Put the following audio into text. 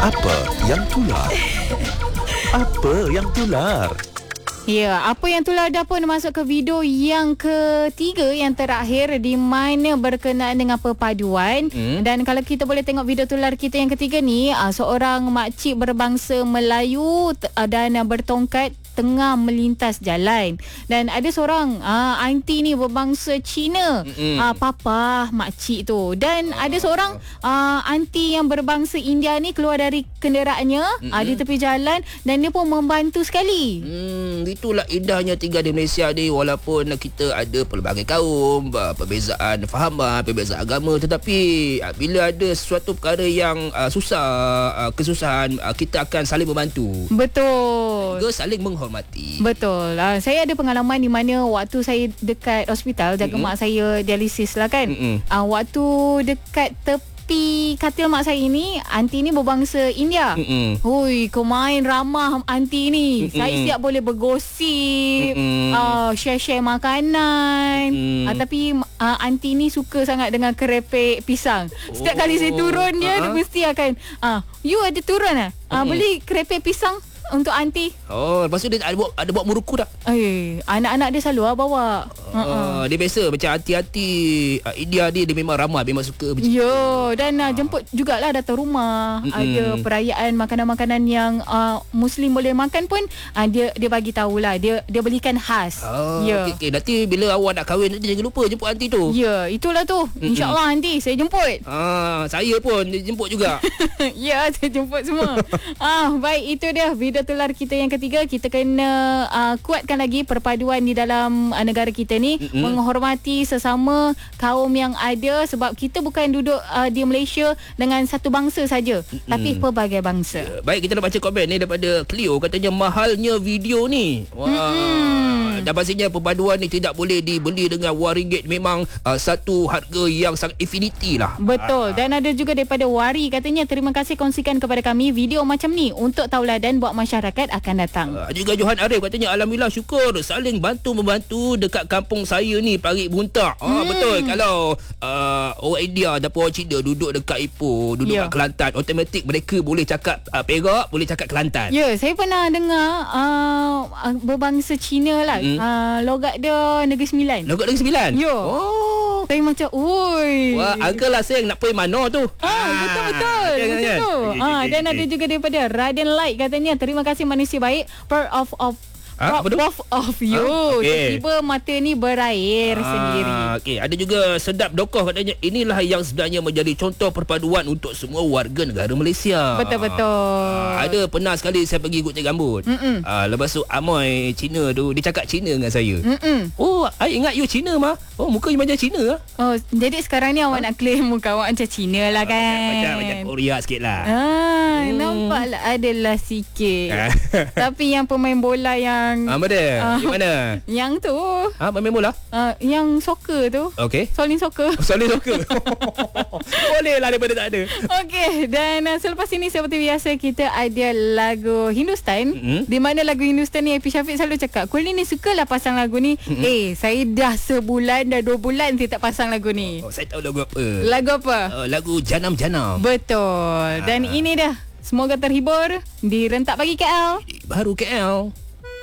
Apa yang tular? Apa yang tular? Ya, apa yang tular dah pun masuk ke video yang ketiga, yang terakhir, di mana berkenaan dengan perpaduan. Dan kalau kita boleh tengok video tular kita yang ketiga ni, seorang makcik berbangsa Melayu dan bertongkat tengah melintas jalan, dan ada seorang aunty ni berbangsa Cina, papa makcik tu, dan ada seorang aunty yang berbangsa India ni keluar dari kenderaannya di tepi jalan, dan dia pun membantu sekali. Itulah indahnya tinggal di Malaysia ni, walaupun kita ada pelbagai kaum, perbezaan fahaman, perbezaan agama, tetapi bila ada sesuatu perkara yang susah, kesusahan, kita akan saling membantu. Betul. Juga saling menghormati. Betul. Saya ada pengalaman di mana waktu saya dekat hospital jaga mak saya dialisis lah kan. Waktu dekat tepi katil mak saya ni, aunty ni berbangsa India. Hui, kemain ramah aunty ni. Saya siap boleh bergosip, share-share makanan. Tapi aunty ni suka sangat dengan kerepek pisang. Setiap kali saya turun dia mesti akan you ada turun beli kerepek pisang untuk aunty. Lepas tu dia ada buat muruku tak? Anak-anak dia selalu bawa. Dia biasa macam hati-hati India dia memang ramai, memang suka macam dan jemput jugalah datang rumah. Ada perayaan makanan-makanan yang Muslim boleh makan pun, dia bagi tahulah, dia belikan khas. Okay. Nanti bila awak nak kahwin nanti jangan lupa jemput aunty tu. Itulah tu. InsyaAllah aunty saya jemput. Saya pun jemput juga. Saya jemput semua. Baik, itu dia video tular kita yang ketiga. Kita kena kuatkan lagi perpaduan di dalam negara kita ni, menghormati sesama kaum yang ada, sebab kita bukan duduk di Malaysia dengan satu bangsa saja, tapi pelbagai bangsa. Baik, kita nak baca komen ni daripada Cleo, katanya mahalnya video ni. Dan pastinya perpaduan ni tidak boleh dibeli dengan RM1. Memang satu harga yang sangat infinity lah. Betul. Dan ada juga daripada Wari, katanya terima kasih kongsikan kepada kami video macam ni untuk tauladan buat masyarakat akan datang. Juga Johan Arif katanya alhamdulillah, syukur saling bantu-membantu dekat kampung saya ni, Parit Buntak. Betul. Kalau orang India ataupun orang Cina duduk dekat Ipoh, duduk kat Kelantan, automatik mereka boleh cakap Perak, boleh cakap Kelantan. Saya pernah dengar berbangsa Cina lah. Logat dia Negeri Sembilan. Logat Negeri Sembilan? Saya macam, oi. Wah, Uncle lah sayang nak pergi mana tu? Betul-betul. Macam tu. Dan ada juga daripada Raden Light, katanya terima kasih manusia baik, part of you. Tiba-tiba mata ni berair sendiri. Ada juga Sedap Dokoh, katanya inilah yang sebenarnya menjadi contoh perpaduan untuk semua warga negara Malaysia. Betul-betul. Ada pernah sekali saya pergi gunting rambut. Lepas tu Amoy Cina tu, dia cakap Cina dengan saya. I ingat you Cina mah. Muka you macam Cina lah. Jadi sekarang ni awak nak claim muka awak macam Cina lah kan? Macam Korea sikit lah. Nampaklah adalah sikit. Tapi yang pemain bola yang apa dia? Yang mana? Yang tu. Main bola? Yang soccer tu. Okey. Solin soccer. Solin soccer. Boleh lah daripada tak ada. Okey, dan selepas ini seperti biasa kita ada lagu Hindustan. Di mana lagu Hindustan ni Happy Syafiq selalu cakap, "Kau ni sukalah pasang lagu ni." Saya dah sebulan, dah 2 bulan saya tak pasang lagu ni. Saya tahu lagu apa. Lagu apa? Lagu Janam Janam. Betul. Dan ini dah. Semoga terhibur di Rentak Pagi KL. Baru KL.